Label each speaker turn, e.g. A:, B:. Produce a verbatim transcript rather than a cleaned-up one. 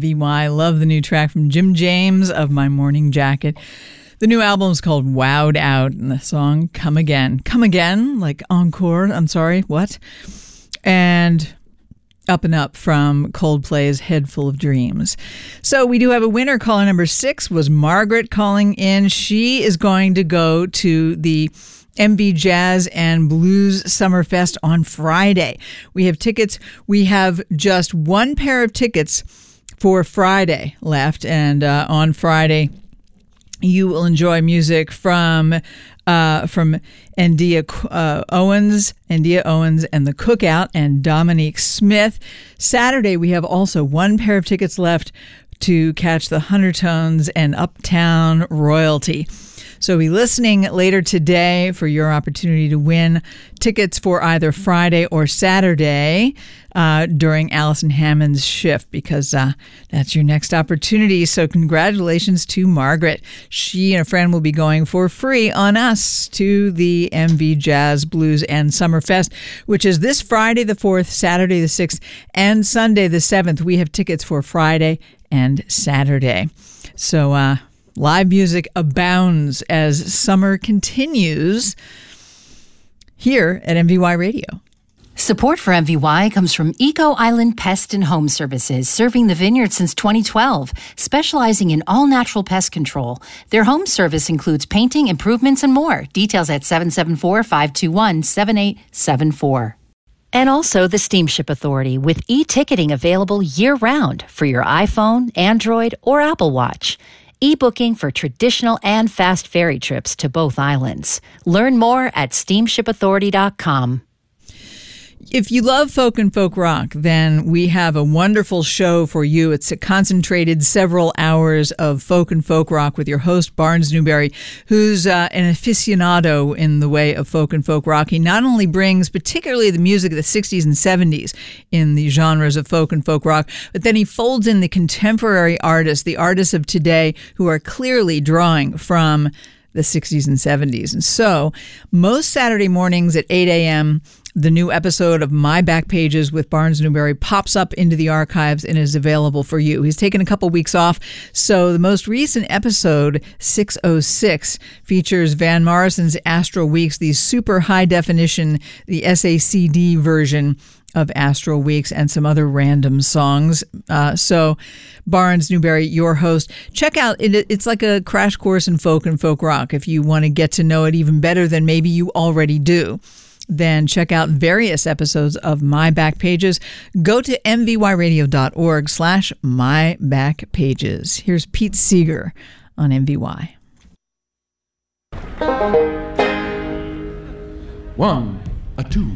A: V Y. Love the new track from Jim James of My Morning Jacket. The new album is called Wowed Out, and the song Come Again. Come Again, like encore, I'm sorry, what? And Up and Up from Coldplay's Head Full of Dreams. So we do have a winner. Caller number six was Margaret calling in. She is going to go to the M V Jazz and Blues Summerfest on Friday. We have tickets. We have just one pair of tickets for Friday left, and uh, on Friday you will enjoy music from uh, from Andia uh, Owens, Andia Owens and the Cookout, and Dominique Smith. Saturday we have also one pair of tickets left to catch the Huntertones and Uptown Royalty. So be listening later today for your opportunity to win tickets for either Friday or Saturday uh, during Allison Hammond's shift, because uh, that's your next opportunity. So congratulations to Margaret. She and a friend will be going for free on us to the M V Jazz, Blues, and Summerfest, which is this Friday the fourth, Saturday the sixth, and Sunday the seventh. We have tickets for Friday and Saturday. So, uh, live music abounds as summer continues here at M V Y Radio.
B: Support for M V Y comes from Eco Island Pest and Home Services, serving the vineyard since twenty twelve, specializing in all-natural pest control. Their home service includes painting, improvements, and more. Details at seven seven four, five two one, seven eight seven four. And also the Steamship Authority, with e-ticketing available year-round for your iPhone, Android, or Apple Watch. E-booking for traditional and fast ferry trips to both islands. Learn more at steamship authority dot com.
A: If you love folk and folk rock, then we have a wonderful show for you. It's a concentrated several hours of folk and folk rock with your host, Barnes Newberry, who's uh, an aficionado in the way of folk and folk rock. He not only brings particularly the music of the sixties and seventies in the genres of folk and folk rock, but then he folds in the contemporary artists, the artists of today who are clearly drawing from the sixties and seventies. And so most Saturday mornings at eight a.m., the new episode of My Back Pages with Barnes Newberry pops up into the archives and is available for you. He's taken a couple weeks off, so the most recent episode, six oh six, features Van Morrison's Astral Weeks, the super high definition, the S A C D version of Astral Weeks, and some other random songs. Uh, so Barnes Newberry, your host. Check out, it, it's like a crash course in folk and folk rock. If you want to get to know it even better than maybe you already do, then check out various episodes of My Back Pages. Go to m v y radio dot org slash my back pages. Here's Pete Seeger on M V Y.
C: One, a two.